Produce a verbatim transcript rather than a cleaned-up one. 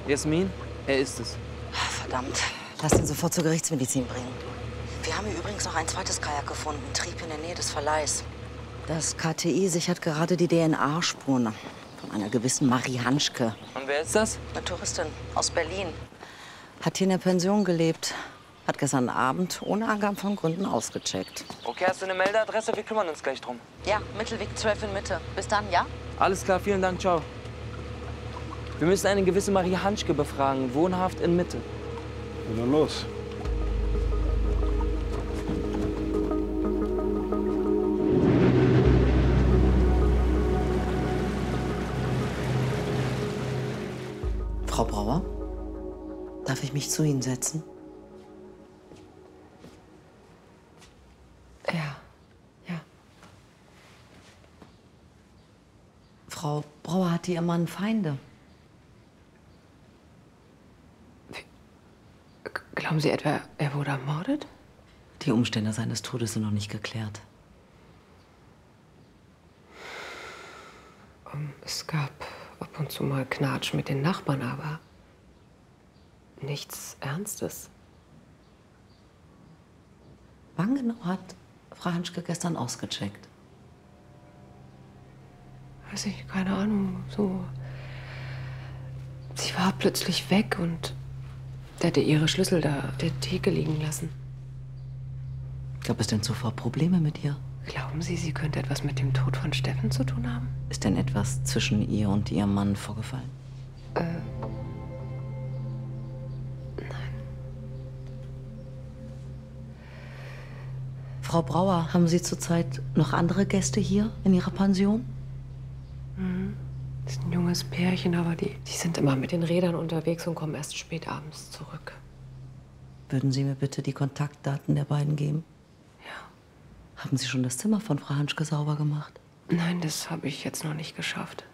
Jasmin, er ist es. Verdammt. Lass ihn sofort zur Gerichtsmedizin bringen. Wir haben hier übrigens noch ein zweites Kajak gefunden, Trieb in der Nähe des Verleihs. Das K T I sichert gerade die D N A-Spuren von einer gewissen Marie Hanschke. Und wer ist das? Eine Touristin aus Berlin. Hat hier in der Pension gelebt. Hat gestern Abend ohne Angaben von Gründen ausgecheckt. Okay, hast du eine Meldeadresse? Wir kümmern uns gleich drum. Ja, Mittelweg zwölf in Mitte. Bis dann, ja? Alles klar, vielen Dank, ciao. Wir müssen eine gewisse Marie Hanschke befragen, wohnhaft in Mitte. Na dann los. Frau Brauer, darf ich mich zu Ihnen setzen? Ja, ja. Frau Brauer, hatte Ihr Mann Feinde? Glauben Sie etwa, er wurde ermordet? Die Umstände seines Todes sind noch nicht geklärt. Um, es gab ab und zu mal Knatsch mit den Nachbarn, aber nichts Ernstes. Wann genau hat Frau Hanschke gestern ausgecheckt? Weiß ich, keine Ahnung, so. Sie war plötzlich weg und der hatte ihre Schlüssel da auf der Theke liegen lassen. Gab es denn zuvor Probleme mit ihr? Glauben Sie, sie könnte etwas mit dem Tod von Steffen zu tun haben? Ist denn etwas zwischen ihr und ihrem Mann vorgefallen? Äh. Nein. Frau Brauer, haben Sie zurzeit noch andere Gäste hier in Ihrer Pension? Mhm. Das ist ein junges Pärchen, aber die, die sind immer mit den Rädern unterwegs und kommen erst spät abends zurück. Würden Sie mir bitte die Kontaktdaten der beiden geben? Ja. Haben Sie schon das Zimmer von Frau Hanschke sauber gemacht? Nein, das habe ich jetzt noch nicht geschafft.